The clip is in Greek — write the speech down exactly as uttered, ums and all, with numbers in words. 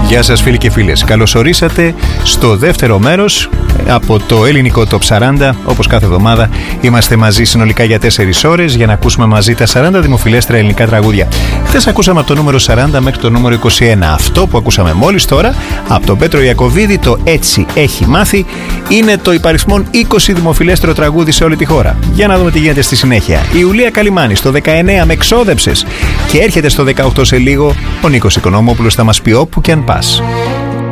Γεια σας φίλοι και φίλες. Καλώς ορίσατε στο δεύτερο μέρος από το ελληνικό Top σαράντα. Όπως κάθε εβδομάδα είμαστε μαζί συνολικά για τέσσερις ώρες για να ακούσουμε μαζί τα σαράντα δημοφιλέστερα ελληνικά τραγούδια. Χθες ακούσαμε από το νούμερο σαράντα μέχρι το νούμερο είκοσι ένα. Αυτό που ακούσαμε μόλις τώρα από τον Πέτρο Ιακωβίδη, το «Έτσι έχει μάθει», είναι το υπαριθμόν είκοσι δημοφιλέστερο τραγούδι σε όλη τη χώρα. Για να δούμε τι γίνεται στη συνέχεια. Η Ιουλία Καλιμάνη στο δεκαεννέα με «Ξόδεψες» και έρχεται στο δεκαοκτώ σε λίγο ο Νίκος Οικονόμοπουλος, θα μας πει όπου και αν πας.